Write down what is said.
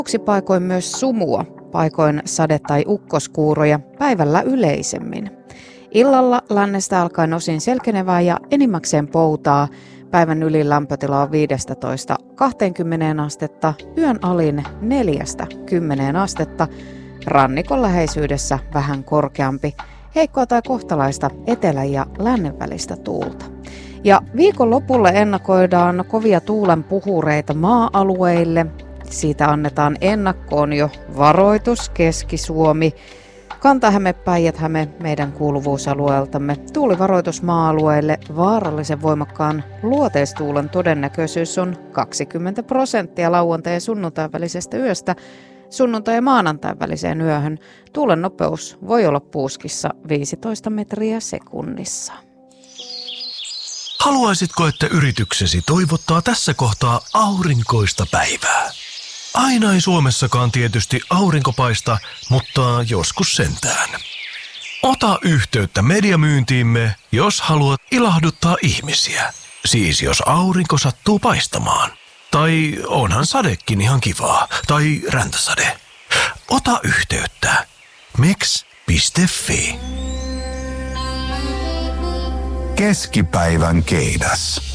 paikoin myös sumua, paikoin sade- tai ukkoskuuroja, päivällä yleisemmin. Illalla lännestä alkaen osin selkenevää ja enimmäkseen poutaa. Päivän ylin lämpötila on 15–20 astetta, yön alin 4–10 astetta, rannikon läheisyydessä vähän korkeampi, heikkoa tai kohtalaista etelä- ja lännen välistä tuulta. Ja viikon lopulle ennakoidaan kovia tuulen puhureita maa-alueille. Siitä annetaan ennakkoon jo varoitus Keski-Suomi, Kanta-Häme, Päijät-Häme meidän kuuluvuusalueeltamme. Tuulivaroitus maa-alueille, vaarallisen voimakkaan luoteistuulen todennäköisyys on 20% lauantai- ja sunnuntain välisestä yöstä sunnuntai- ja maanantain väliseen yöhön. Tuulen nopeus voi olla puuskissa 15 metriä sekunnissa. Haluaisitko, että yrityksesi toivottaa tässä kohtaa aurinkoista päivää? Aina ei Suomessakaan tietysti aurinko paista, mutta joskus sentään. Ota yhteyttä mediamyyntiimme, jos haluat ilahduttaa ihmisiä. Siis jos aurinko sattuu paistamaan. Tai onhan sadekin ihan kivaa. Tai räntäsade. Ota yhteyttä. Meks.fi. Keskipäivän keidas.